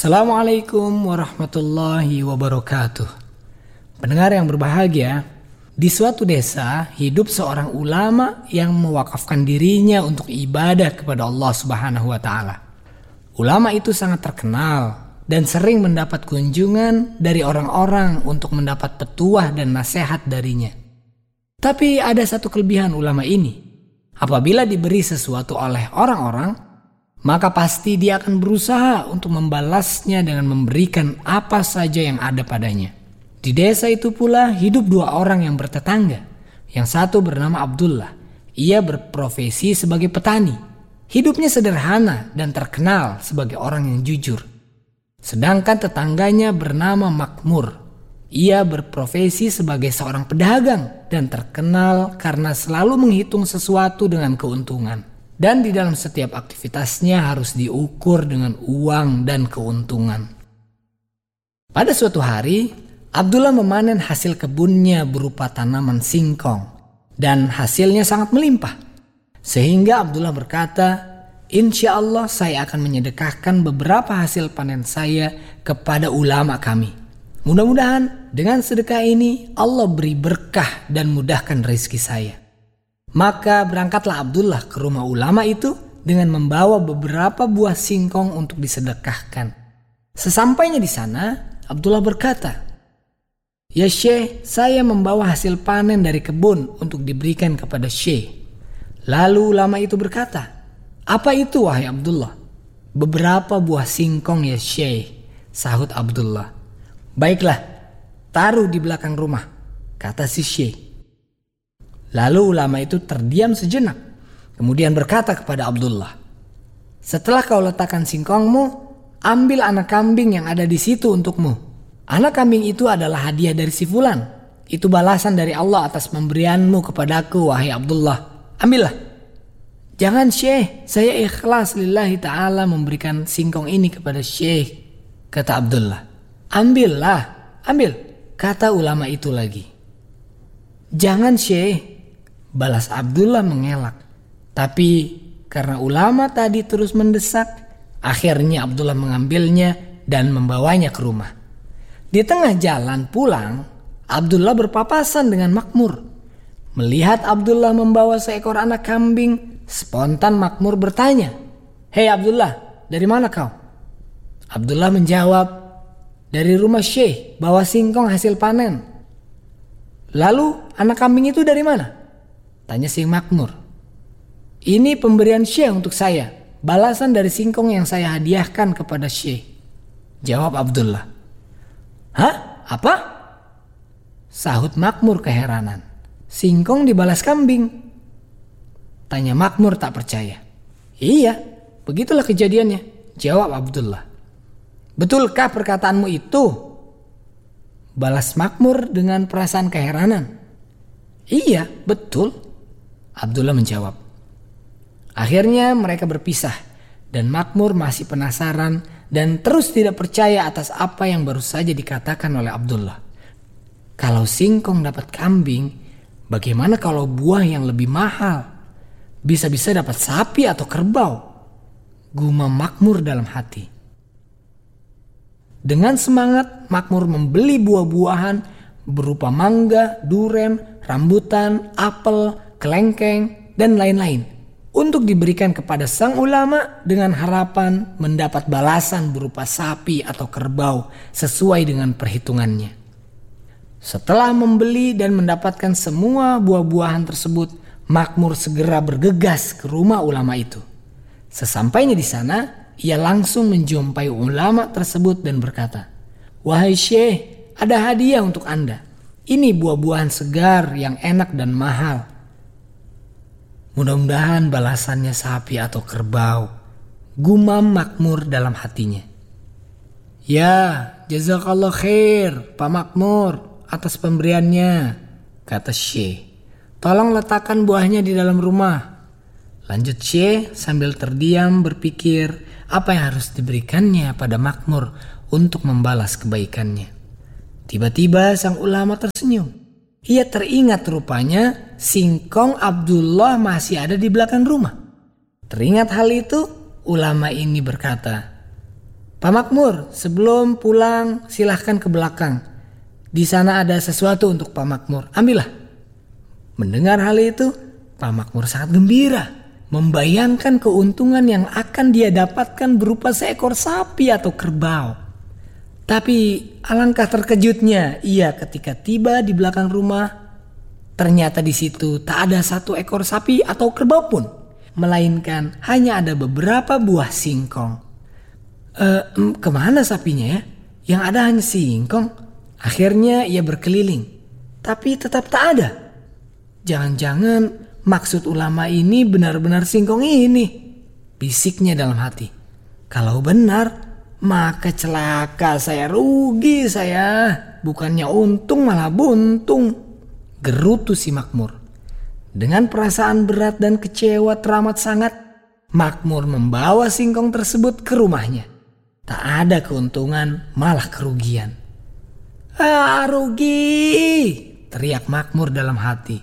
Assalamualaikum warahmatullahi wabarakatuh. Pendengar yang berbahagia, di suatu desa hidup seorang ulama yang mewakafkan dirinya untuk ibadah kepada Allah Subhanahu wa taala. Ulama itu sangat terkenal dan sering mendapat kunjungan dari orang-orang untuk mendapat petuah dan nasihat darinya. Tapi ada satu kelebihan ulama ini. Apabila diberi sesuatu oleh orang-orang, maka pasti dia akan berusaha untuk membalasnya dengan memberikan apa saja yang ada padanya. Di desa itu pula hidup dua orang yang bertetangga. Yang satu bernama Abdullah. Ia berprofesi sebagai petani. Hidupnya sederhana dan terkenal sebagai orang yang jujur. Sedangkan tetangganya bernama Makmur. Ia berprofesi sebagai seorang pedagang dan terkenal karena selalu menghitung sesuatu dengan keuntungan. Dan di dalam setiap aktivitasnya harus diukur dengan uang dan keuntungan. Pada suatu hari, Abdullah memanen hasil kebunnya berupa tanaman singkong. Dan hasilnya sangat melimpah. Sehingga Abdullah berkata, "Insya Allah saya akan menyedekahkan beberapa hasil panen saya kepada ulama kami. Mudah-mudahan dengan sedekah ini Allah beri berkah dan mudahkan rezeki saya." Maka berangkatlah Abdullah ke rumah ulama itu dengan membawa beberapa buah singkong untuk disedekahkan. Sesampainya di sana, Abdullah berkata, "Ya Syekh, saya membawa hasil panen dari kebun untuk diberikan kepada Syekh." Lalu ulama itu berkata, "Apa itu wahai Abdullah?" "Beberapa buah singkong ya Syekh," sahut Abdullah. "Baiklah, taruh di belakang rumah," kata si Syekh. Lalu ulama itu terdiam sejenak. Kemudian berkata kepada Abdullah, "Setelah kau letakkan singkongmu, ambil anak kambing yang ada di situ untukmu. Anak kambing itu adalah hadiah dari si fulan. Itu balasan dari Allah atas pemberianmu kepadaku, wahai Abdullah. Ambillah." "Jangan Syekh, saya ikhlas lillahi ta'ala memberikan singkong ini kepada Syekh," kata Abdullah. "Ambillah, ambil," kata ulama itu lagi. "Jangan Syekh," balas Abdullah mengelak. Tapi karena ulama tadi terus mendesak, akhirnya Abdullah mengambilnya dan membawanya ke rumah. Di tengah jalan pulang, Abdullah berpapasan dengan Makmur. Melihat Abdullah membawa seekor anak kambing, spontan Makmur bertanya, "Hei Abdullah, dari mana kau?" Abdullah menjawab, "Dari rumah Syekh, bawa singkong hasil panen." "Lalu anak kambing itu dari mana?" tanya si Makmur. "Ini pemberian Syekh untuk saya, balasan dari singkong yang saya hadiahkan kepada Syekh," jawab Abdullah. "Hah? Apa?" sahut Makmur keheranan. "Singkong dibalas kambing?" tanya Makmur tak percaya. "Iya, begitulah kejadiannya," jawab Abdullah. "Betulkah perkataanmu itu?" balas Makmur dengan perasaan keheranan. "Iya, betul," Abdullah menjawab. Akhirnya mereka berpisah dan Makmur masih penasaran dan terus tidak percaya atas apa yang baru saja dikatakan oleh Abdullah. Kalau singkong dapat kambing, bagaimana kalau buah yang lebih mahal? Bisa-bisa dapat sapi atau kerbau, gumam Makmur dalam hati. Dengan semangat, Makmur membeli buah-buahan berupa mangga, duren, rambutan, apel, kelengkeng, dan lain-lain untuk diberikan kepada sang ulama dengan harapan mendapat balasan berupa sapi atau kerbau sesuai dengan perhitungannya. Setelah membeli dan mendapatkan semua buah-buahan tersebut, Makmur segera bergegas ke rumah ulama itu. Sesampainya di sana, ia langsung menjumpai ulama tersebut dan berkata, "Wahai Syekh, ada hadiah untuk Anda. Ini buah-buahan segar yang enak dan mahal. Mudah-mudahan balasannya sapi atau kerbau," gumam Makmur dalam hatinya. "Ya, jazakallah khair Pak Makmur atas pemberiannya," kata Syekh. "Tolong letakkan buahnya di dalam rumah." Lanjut Syekh sambil terdiam berpikir apa yang harus diberikannya pada Makmur untuk membalas kebaikannya. Tiba-tiba sang ulama tersenyum. Ia teringat rupanya singkong Abdullah masih ada di belakang rumah. Teringat hal itu, ulama ini berkata, Pak Makmur, sebelum pulang silahkan ke belakang. Di sana ada sesuatu untuk Pak Makmur, ambillah. Mendengar hal itu, Pak Makmur sangat gembira, membayangkan keuntungan yang akan dia dapatkan berupa seekor sapi atau kerbau. Tapi alangkah terkejutnya ia ketika tiba di belakang rumah. Ternyata di situ tak ada satu ekor sapi atau kerbau pun, melainkan hanya ada beberapa buah singkong. Kemana sapinya ya? Yang ada hanya singkong. Akhirnya ia berkeliling, tapi tetap tak ada. Jangan-jangan maksud ulama ini benar-benar singkong ini, bisiknya dalam hati. Kalau benar, maka celaka saya, rugi saya. Bukannya untung malah buntung. Gerutu si Makmur. Dengan perasaan berat dan kecewa teramat sangat, Makmur membawa singkong tersebut ke rumahnya. Tak ada keuntungan, malah kerugian. Rugi, teriak Makmur dalam hati.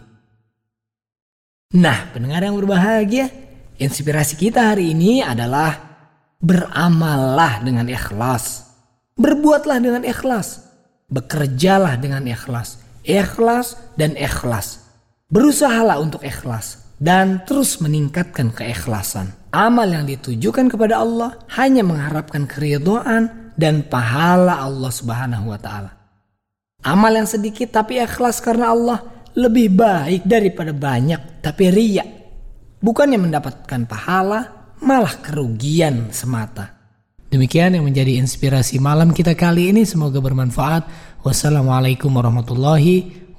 Nah, pendengar yang berbahagia, inspirasi kita hari ini adalah beramallah dengan ikhlas. Berbuatlah dengan ikhlas. Bekerjalah dengan ikhlas. Ikhlas dan ikhlas. Berusahalah untuk ikhlas dan terus meningkatkan keikhlasan. Amal yang ditujukan kepada Allah hanya mengharapkan keridhaan dan pahala Allah Subhanahu wa taala. Amal yang sedikit tapi ikhlas karena Allah lebih baik daripada banyak tapi riya. Bukannya mendapatkan pahala, malah kerugian semata. Demikian yang menjadi inspirasi malam kita kali ini. Semoga bermanfaat. Wassalamualaikum warahmatullahi